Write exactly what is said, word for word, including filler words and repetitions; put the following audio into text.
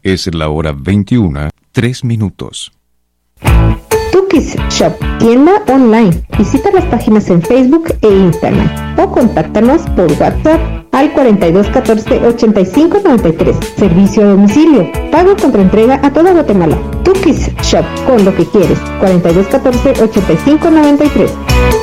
Es la hora veintiuna, tres minutos. Tukis Shop, tienda online. Visita las páginas en Facebook e Instagram o contáctanos por WhatsApp al cuarenta y dos catorce ochenta y cinco noventa y tres. Servicio a domicilio. Pago contra entrega a toda Guatemala. Tukis Shop, con lo que quieres. cuarenta y dos catorce ochenta y cinco noventa y tres.